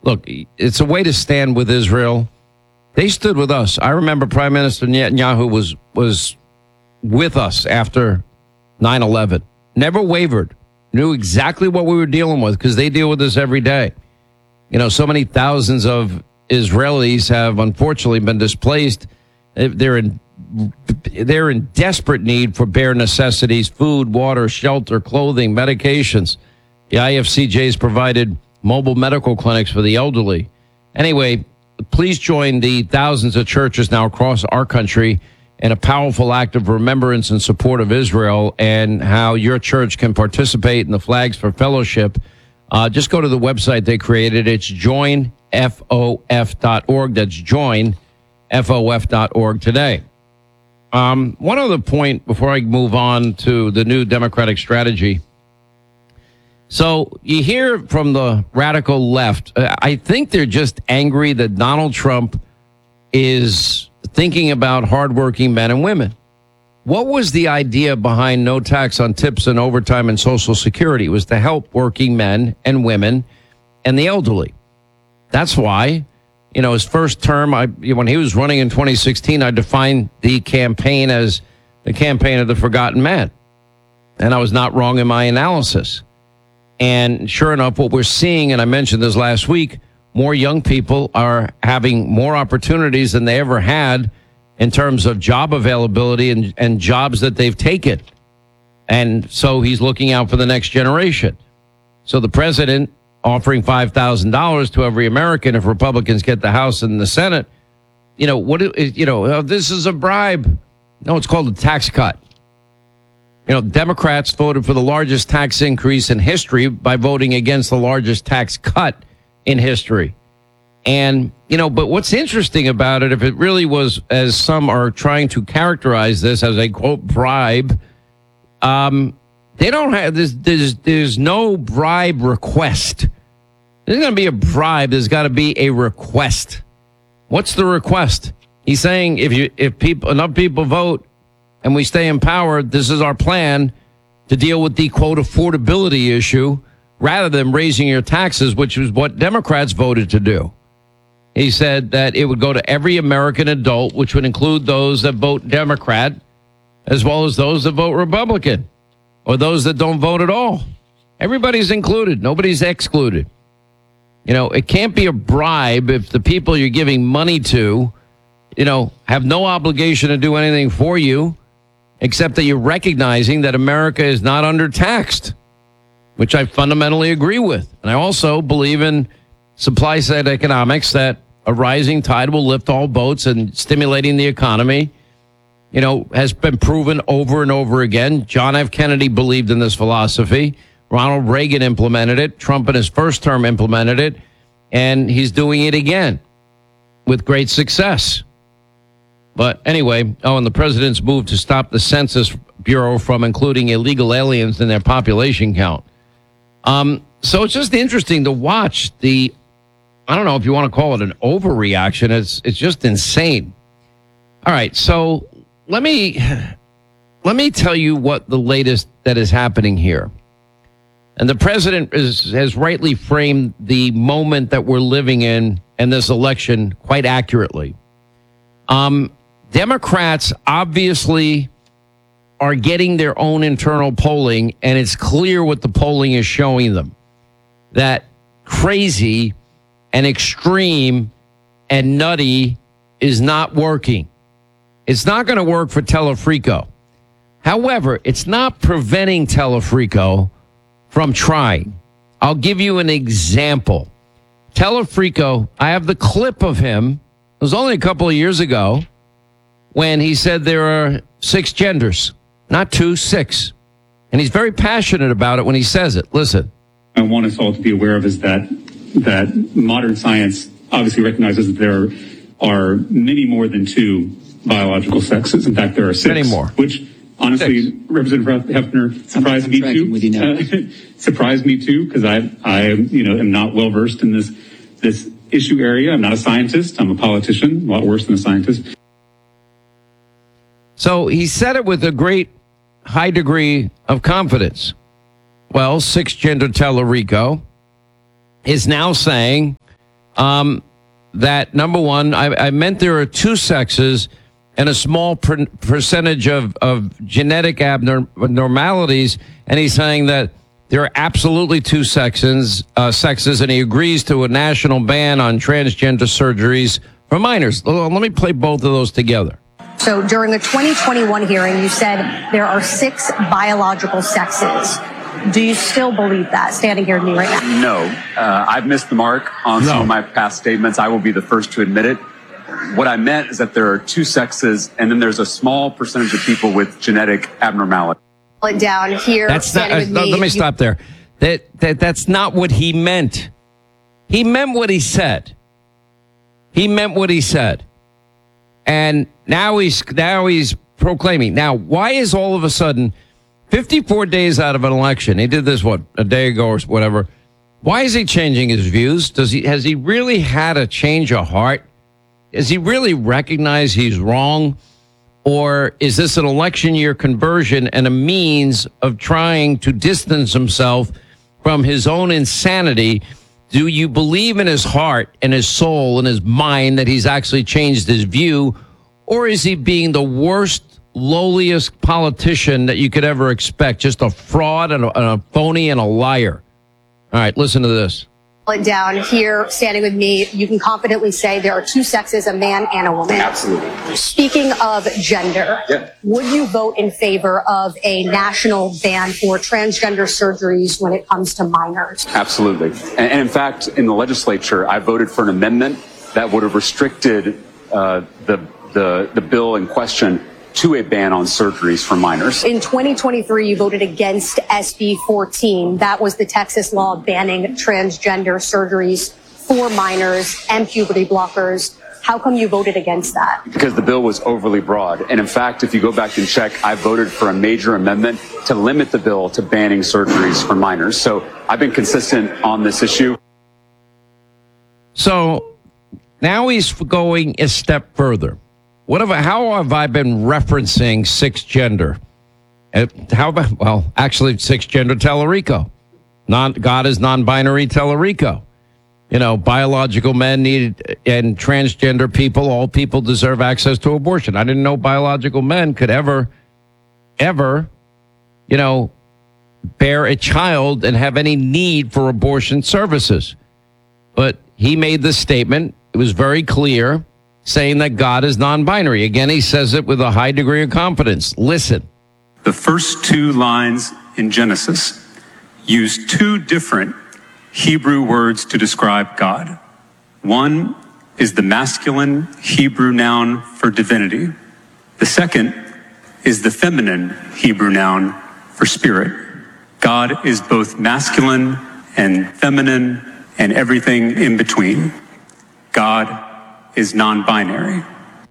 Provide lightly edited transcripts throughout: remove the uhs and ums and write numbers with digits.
look, it's a way to stand with Israel. They stood with us. I remember Prime Minister Netanyahu was with us after 9/11. Never wavered. Knew exactly what we were dealing with because they deal with this every day. You know, so many thousands of Israelis have unfortunately been displaced. They're in desperate need for bare necessities: food, water, shelter, clothing, medications. The IFCJ's provided mobile medical clinics for the elderly. Anyway, please join the thousands of churches now across our country in a powerful act of remembrance and support of Israel, and how your church can participate in the Flags for Fellowship. Just go to the website they created. It's joinfof.org. That's joinfof.org today. One other point before I move on to the new Democratic strategy. So you hear from the radical left, I think they're just angry that Donald Trump is thinking about hardworking men and women. What was the idea behind no tax on tips and overtime and Social Security? It was to help working men and women and the elderly. That's why, you know, his first term, when he was running in 2016, I defined the campaign as the campaign of the forgotten man. And I was not wrong in my analysis. And sure enough, what we're seeing, and I mentioned this last week, more young people are having more opportunities than they ever had in terms of job availability and jobs that they've taken. And so he's looking out for the next generation. So the president offering $5,000 to every American if Republicans get the House and the Senate, this is a bribe. No, it's called a tax cut. You know, Democrats voted for the largest tax increase in history by voting against the largest tax cut in history. And, but what's interesting about it, if it really was, as some are trying to characterize this as a, quote, bribe, they don't have, there's no bribe request. There's going to be a bribe. There's got to be a request. What's the request? He's saying if enough people vote and we stay in power, this is our plan to deal with the, quote, affordability issue rather than raising your taxes, which is what Democrats voted to do. He said that it would go to every American adult, which would include those that vote Democrat, as well as those that vote Republican, or those that don't vote at all. Everybody's included. Nobody's excluded. You know, it can't be a bribe if the people you're giving money to, have no obligation to do anything for you, except that you're recognizing that America is not undertaxed, which I fundamentally agree with. And I also believe in supply side economics, that a rising tide will lift all boats, and stimulating the economy, has been proven over and over again. John F. Kennedy believed in this philosophy. Ronald Reagan implemented it. Trump in his first term implemented it. And he's doing it again with great success. But anyway, and the president's move to stop the Census Bureau from including illegal aliens in their population count. So it's just interesting to watch I don't know if you want to call it an overreaction. It's just insane. All right, so let me tell you what the latest that is happening here. And the president has rightly framed the moment that we're living in this election quite accurately. Democrats obviously are getting their own internal polling, and it's clear what the polling is showing them. That crazy and extreme and nutty is not working. It's not going to work for Telefrico. However, it's not preventing Telefrico from trying. I'll give you an example. Telefrico, I have the clip of him. It was only a couple of years ago when he said there are 6 genders, not 2, 6. And he's very passionate about it when he says it. Listen. I want us all to be aware of is that modern science obviously recognizes that there are many more than 2 biological sexes. In fact, there are 6. Many more. Which, honestly, 6. Representative Hefner surprised me too. Surprised me too, because I am not well versed in this issue area. I'm not a scientist. I'm a politician, a lot worse than a scientist. So he said it with a great high degree of confidence. Well, 6 gender Telefrico is now saying that, number one, I meant there are two sexes and a small percentage of genetic abnormalities. And he's saying that there are absolutely two sexes, and he agrees to a national ban on transgender surgeries for minors. Let me play both of those together. So during the 2021 hearing, you said there are 6 biological sexes. Do you still believe that, standing here with me right now? No. I've missed the mark on some of my past statements. I will be the first to admit it. What I meant is that there are two sexes, and then there's a small percentage of people with genetic abnormality. It down here. That's not. Let me stop there. That's not what he meant. He meant what he said. He meant what he said, and now he's proclaiming. Now, why is all of a sudden, 54 days out of an election, he did this a day ago or whatever? Why is he changing his views? Has he really had a change of heart? Does he really recognize he's wrong? Or is this an election year conversion and a means of trying to distance himself from his own insanity? Do you believe in his heart and his soul and his mind that he's actually changed his view? Or is he being the worst, lowliest politician that you could ever expect? Just a fraud and a phony and a liar. All right, listen to this. It down here, standing with me, you can confidently say there are two sexes, a man and a woman. Absolutely. Speaking of gender, would you vote in favor of a national ban for transgender surgeries when it comes to minors? Absolutely. And in fact, in the legislature, I voted for an amendment that would have restricted the bill in question to a ban on surgeries for minors. In 2023, you voted against SB 14. That was the Texas law banning transgender surgeries for minors and puberty blockers. How come you voted against that? Because the bill was overly broad. And in fact, if you go back and check, I voted for a major amendment to limit the bill to banning surgeries for minors. So I've been consistent on this issue. So now he's going a step further. How have I been referencing sixth gender? Actually, sixth gender Tellerico. God is non-binary Tellerico. Biological men and transgender people, all people deserve access to abortion. I didn't know biological men could ever, bear a child and have any need for abortion services. But he made this statement. It was very clear, saying that God is non-binary. Again, he says it with a high degree of confidence. Listen. The first two lines in Genesis use two different Hebrew words to describe God. One is the masculine Hebrew noun for divinity. The second is the feminine Hebrew noun for spirit. God is both masculine and feminine and everything in between. God is non-binary.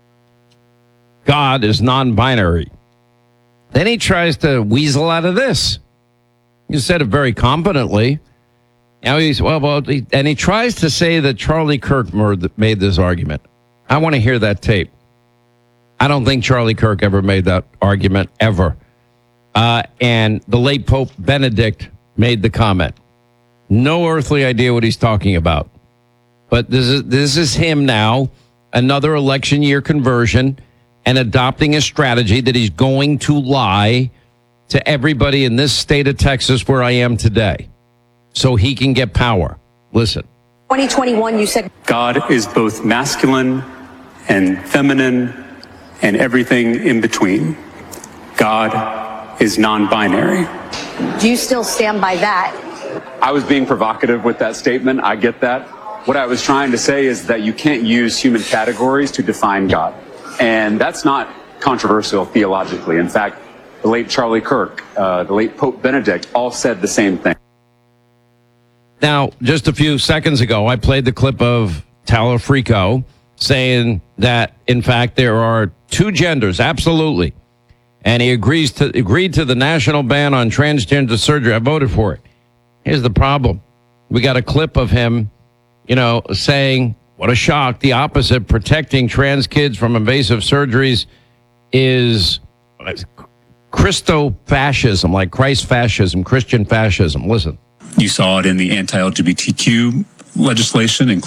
God is non-binary. Then he tries to weasel out of this. He said it very competently. Now and he tries to say that Charlie Kirk made this argument. I want to hear that tape. I don't think Charlie Kirk ever made that argument, ever. And the late Pope Benedict made the comment. No earthly idea what he's talking about. But this is him now, another election year conversion, and adopting a strategy that he's going to lie to everybody in this state of Texas where I am today so he can get power. Listen. 2021, you said God is both masculine and feminine and everything in between. God is non-binary. Do you still stand by that? I was being provocative with that statement. I get that. What I was trying to say is that you can't use human categories to define God. And that's not controversial theologically. In fact, the late Charlie Kirk, the late Pope Benedict all said the same thing. Now, just a few seconds ago, I played the clip of Tellerico saying that, in fact, there are two genders, absolutely. And he agreed to the national ban on transgender surgery. I voted for it. Here's the problem. We got a clip of him saying, what a shock, the opposite, protecting trans kids from invasive surgeries is Christo-fascism, like Christ fascism, Christian fascism. Listen. You saw it in the anti-LGBTQ legislation,